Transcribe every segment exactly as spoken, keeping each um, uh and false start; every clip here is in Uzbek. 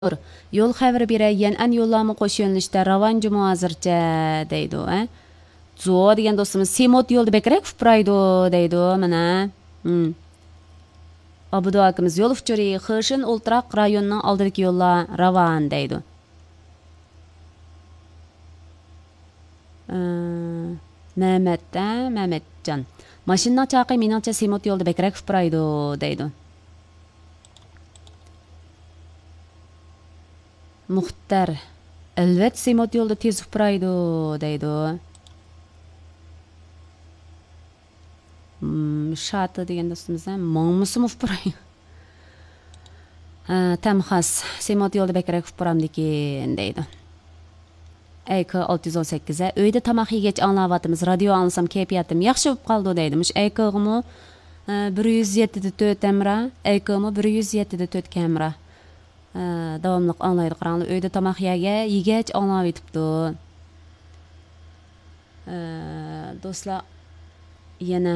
Yo'l xəbəri berəyən ən yollama qoş yönlüşdə ravan cümü hazırca deydi o. Zo degan dostumuz Semot yolda bekrek fıpraydı deydi o mana. Hmm. Abudu akımız yol uçuri Xışın Ultraq rayonunun aldırki yolla ravan deydi. Ee, Mehmet'te Mehmetcan. Maşınna çaqı meningcha Semot yolda bekrek fıpraydı deydi. Muxtar, elbet Semot yolda tez upraydı deydi. Hmm, şatı degan dostumuzdan mongmusim upraydı. Tam xas Semot yolda bekrek upramdikin deydi. Ayk olti yuz o'n sakkiz Uyda tamaq yegach anglavatimiz, radio anglasam kayfiyatim yaxshi bo'lib qoldi deydi. Mush aykig'imi bir yuz yetti to'rt kamera, aykig'imi bir yuz yetti to'rt kamera. Davomliq anglaydi qaranglar. Uyda tamaq yega, yegach anglab etibdi. Do'stlar, yana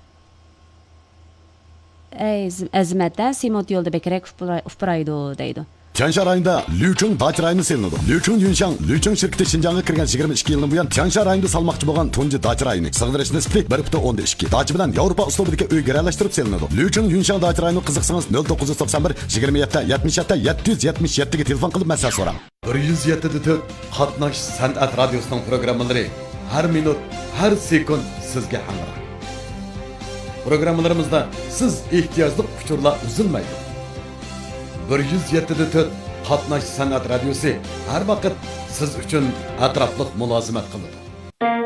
azmatda Semot yolda bekrek upraydı deydi. Tiansha rayonida Lücheng dachi rayoni selinadi. Lücheng Yunshan, Lücheng şirketi Şinjan'a kirgan yigirma ikki yildan buyon Tiansha rayonida salmoqchi bo'lgan tunji dachi rayoni. Sig'dirish nisbati bir butun o'n ikki. Dachi bilan Yevropa uslubidagi uy garalashtirib selinadi. Lücheng Yunshan dachi rayoni qiziqsangiz nol to'qqiz yuz to'qson bir yigirma yetti yetmish yetti yetti yuz yetmish yetti ga telefon qilib maslahat so'rang. bir yuz yetti to'rt Qatnash san'at radiosining programmalari har minut, har sekund sizga hamroh. Programmalarimizda siz ehtiyojli uchurlar uzilmaydi. bir yuz yetti to'rt Qatnash san'at radiosi har vaqt siz uchun atrofliq mulozimat qiladi.